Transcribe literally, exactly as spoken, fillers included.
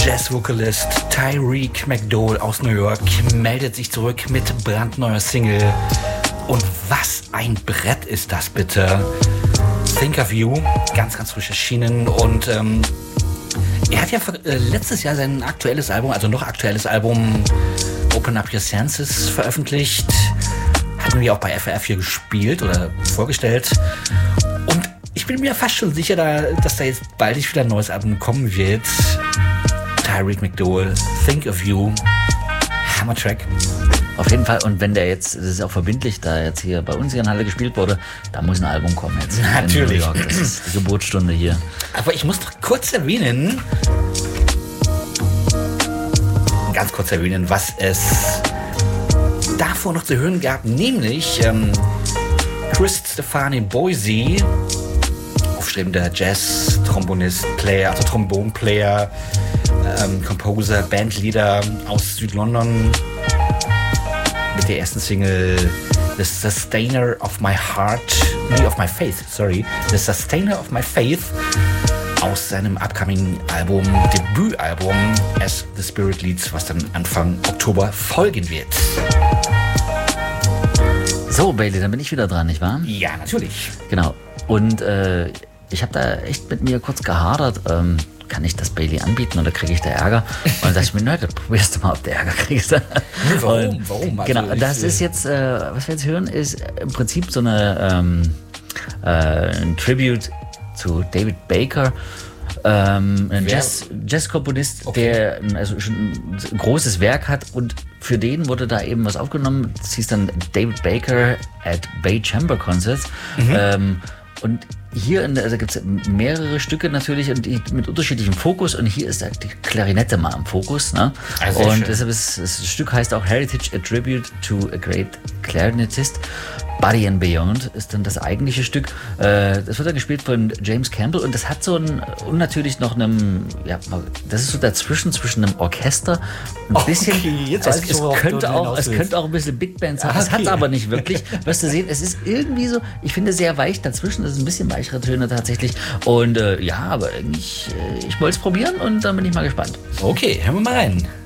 Jazz-Vocalist Tyreek McDowell aus New York meldet sich zurück mit brandneuer Single. Und was ein Brett ist das bitte. Think of You, ganz, ganz frisch erschienen. Und ähm, er hat ja äh, letztes Jahr sein aktuelles Album, also noch aktuelles Album Open Up Your Senses veröffentlicht. Hatten wir auch bei F R F hier gespielt oder vorgestellt. Und ich bin mir fast schon sicher, da, dass da jetzt bald wieder ein neues Album kommen wird. Tyreek McDowell, Think of You, Hammer-Track. Auf jeden Fall. Und wenn der jetzt, das ist auch verbindlich, da jetzt hier bei uns hier in Halle gespielt wurde, da muss ein Album kommen jetzt. Natürlich. In New York. Das ist die Geburtsstunde hier. Aber ich muss doch kurz erwähnen, ganz kurz erwähnen, was es davor noch zu hören gab, nämlich ähm, Chris Stefani Boise, aufstrebender Jazz-Trombonist, Player, also Trombon-Player, ähm, Composer, Bandleader aus Südlondon, mit der ersten Single The Sustainer of My Heart, nee, of My Faith, sorry, The Sustainer of My Faith, aus seinem upcoming Album, Debütalbum As the Spirit Leads, was dann Anfang Oktober folgen wird. So, Bailey, dann bin ich wieder dran, nicht wahr? Ja, natürlich. Genau. Und äh, ich habe da echt mit mir kurz gehadert. Ähm, kann ich das Bailey anbieten oder kriege ich da Ärger? Und dann dachte ich mir, na, dann probierst du mal, ob du Ärger kriegst. Warum? Und, Warum? Also genau, das ist jetzt, äh, was wir jetzt hören, ist im Prinzip so eine ähm, äh, ein Tribute zu David Baker. Ähm, ein Jazz, Jazz-Komponist, okay, der ein, also schon ein großes Werk hat, und für den wurde da eben was aufgenommen. Das hieß dann David Baker at Bay Chamber Concerts. Mhm. Ähm, und hier in der, also gibt es mehrere Stücke natürlich und die, mit unterschiedlichem Fokus, und hier ist die Klarinette mal im Fokus. Ne? Also und deshalb ist das Stück heißt auch Heritage, a Tribute to a Great Clarinetist. Body and Beyond ist dann das eigentliche Stück. Äh, das wird dann gespielt von James Campbell, und das hat so ein, und natürlich noch einem, ja, das ist so dazwischen, zwischen einem Orchester, ein okay, bisschen, jetzt es, weiß ich, es, könnte auch, es willst. könnte auch ein bisschen Big Band sein, ah, es okay. hat es aber nicht wirklich. Wirst du sehen, es ist irgendwie so, ich finde, sehr weich dazwischen, es ist ein bisschen weichere Töne tatsächlich, und äh, ja, aber ich, ich wollte es probieren, und dann bin ich mal gespannt. Okay, hören wir mal rein.